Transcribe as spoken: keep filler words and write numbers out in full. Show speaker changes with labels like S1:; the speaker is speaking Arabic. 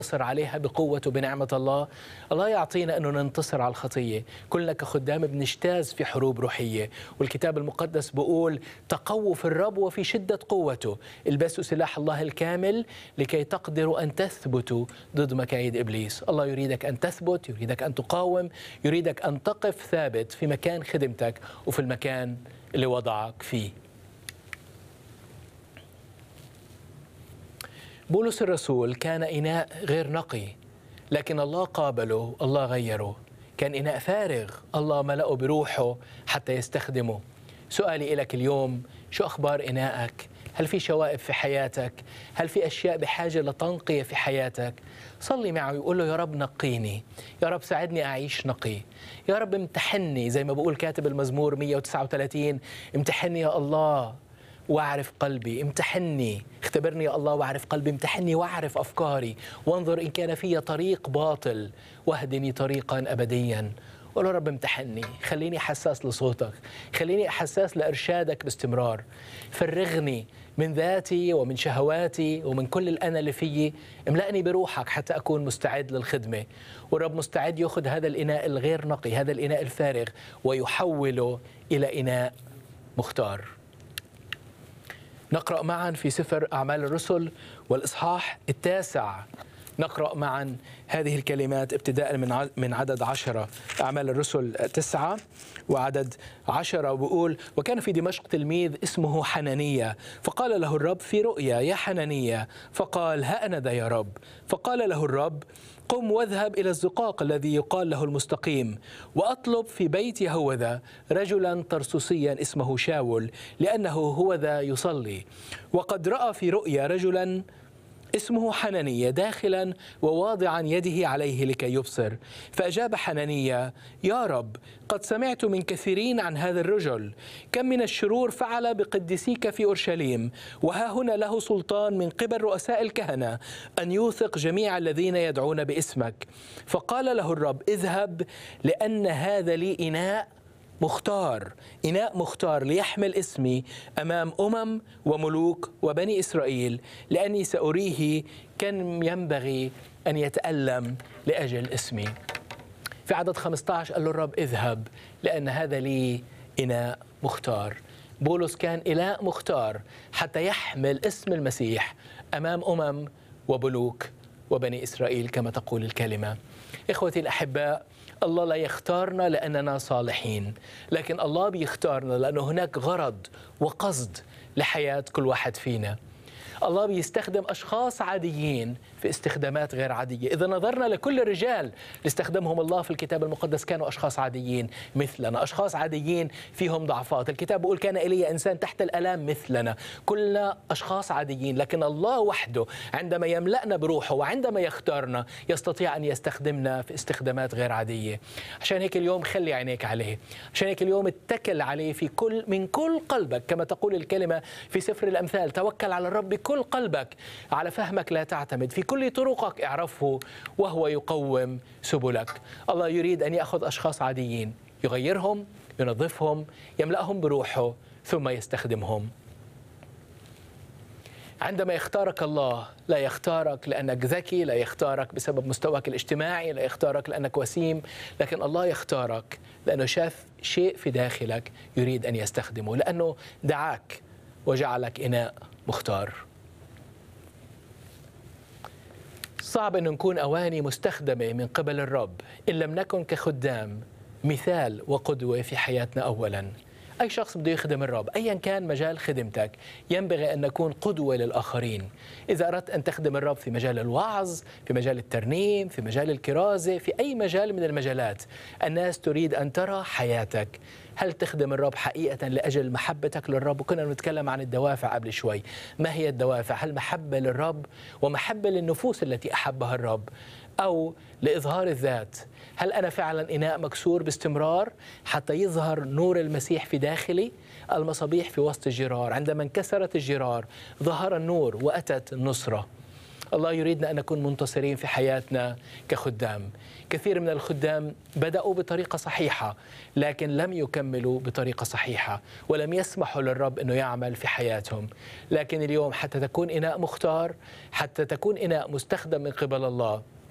S1: ننتصر عليها بقوته بنعمة الله. الله يعطينا أنه ننتصر على الخطية. كلنا كخدام بنجتاز في حروب روحية، والكتاب المقدس بيقول تقووا في الرب وفي شدة قوته، البسوا سلاح الله الكامل لكي تقدروا أن تثبتوا ضد مكايد إبليس. الله يريدك أن تثبت، يريدك أن تقاوم، يريدك أن تقف ثابت في مكان خدمتك وفي المكان اللي وضعك فيه. بولس الرسول كان إناء غير نقي، لكن الله قابله، الله غيره. كان إناء فارغ، الله ملأه بروحه حتى يستخدمه. سؤالي إليك اليوم، شو أخبار إناءك؟ هل في شوائب في حياتك؟ هل في أشياء بحاجة لتنقية في حياتك؟ صلي معه ويقول له يا رب نقيني، يا رب ساعدني أعيش نقي، يا رب امتحني زي ما بقول كاتب المزمور مئة وتسعة وثلاثين، امتحني يا الله واعرف قلبي، امتحني، اختبرني يا الله واعرف قلبي، امتحني واعرف أفكاري، وانظر إن كان في طريق باطل واهدني طريقا أبديا. قول يا رب امتحني، خليني حساس لصوتك، خليني حساس لإرشادك باستمرار. فرغني من ذاتي ومن شهواتي ومن كل الأنا اللي فيي، املأني بروحك حتى أكون مستعد للخدمة. والرب مستعد يأخذ هذا الإناء الغير نقي، هذا الإناء الفارغ، ويحوله إلى إناء مختار. نقرأ معا في سفر أعمال الرسل والإصحاح التاسع، نقرأ معا هذه الكلمات ابتداء من من عدد عشرة. أعمال الرسل تسعة وعدد عشرة، وبقول وكان في دمشق تلميذ اسمه حنانية، فقال له الرب في رؤيا يا حنانية، فقال ها أنا ذا يا رب. فقال له الرب قم واذهب إلى الزقاق الذي يقال له المستقيم، وأطلب في بيت يهوذا رجلا ترسوسيا اسمه شاول، لأنه هو ذا يصلي، وقد رأى في رؤيا رجلا اسمه حنانية داخلا وواضعا يده عليه لكي يبصر. فأجاب حنانية يا رب قد سمعت من كثيرين عن هذا الرجل، كم من الشرور فعل بقدسيك في أورشليم، وها هنا له سلطان من قبل رؤساء الكهنة أن يوثق جميع الذين يدعون باسمك. فقال له الرب اذهب، لأن هذا لي إناء مختار، إناء مختار ليحمل اسمي أمام أمم وملوك وبني إسرائيل، لأني سأريه كم ينبغي أن يتألم لأجل اسمي. في عدد خمسة عشر قال له الرب اذهب، لأن هذا لي إناء مختار. بولس كان إناء مختار حتى يحمل اسم المسيح أمام أمم وملوك وبني إسرائيل كما تقول الكلمة. إخوتي الأحباء، الله لا يختارنا لأننا صالحين، لكن الله بيختارنا لأنه هناك غرض وقصد لحياة كل واحد فينا. الله بيستخدم أشخاص عاديين في استخدامات غير عادية. إذا نظرنا لكل الرجال اللي استخدمهم الله في الكتاب المقدس كانوا أشخاص عاديين مثلنا، أشخاص عاديين فيهم ضعفات. الكتاب بيقول كان إيليا إنسان تحت الآلام مثلنا، كلنا أشخاص عاديين، لكن الله وحده عندما يملأنا بروحه وعندما يختارنا يستطيع أن يستخدمنا في استخدامات غير عادية. عشان هيك اليوم خلي عينيك عليه، عشان هيك اليوم اتكل عليه في كل من كل قلبك كما تقول الكلمة في سفر الأمثال، توكل على الرب بكل كل قلبك، على فهمك لا تعتمد، في كل طرقك اعرفه وهو يقوم سبلك. الله يريد أن يأخذ أشخاص عاديين، يغيرهم، ينظفهم، يملأهم بروحه، ثم يستخدمهم. عندما يختارك الله لا يختارك لأنك ذكي، لا يختارك بسبب مستواك الاجتماعي، لا يختارك لأنك وسيم، لكن الله يختارك لأنه شاف شيء في داخلك يريد أن يستخدمه، لأنه دعاك وجعلك إناء مختار. صعب أن نكون أواني مستخدمة من قبل الرب إن لم نكن كخدام مثال وقدوة في حياتنا. أولا أي شخص بده يخدم الرب أيا كان مجال خدمتك ينبغي أن نكون قدوة للآخرين. إذا أردت أن تخدم الرب في مجال الوعظ، في مجال الترنيم، في مجال الكرازة، في أي مجال من المجالات، الناس تريد أن ترى حياتك. هل تخدم الرب حقيقة لأجل محبتك للرب؟ وكنا نتكلم عن الدوافع قبل شوي. ما هي الدوافع؟ هل محبة للرب ومحبة للنفوس التي أحبها الرب، أو لإظهار الذات؟ هل أنا فعلا إناء مكسور باستمرار حتى يظهر نور المسيح في داخلي؟ المصابيح في وسط الجرار، عندما انكسرت الجرار ظهر النور وأتت النصرة. الله يريدنا أن نكون منتصرين في حياتنا كخدام. كثير من الخدام بدأوا بطريقة صحيحة لكن لم يكملوا بطريقة صحيحة ولم يسمحوا للرب أنه يعمل في حياتهم. لكن اليوم حتى تكون إناء مختار، حتى تكون إناء مستخدم من قبل الله،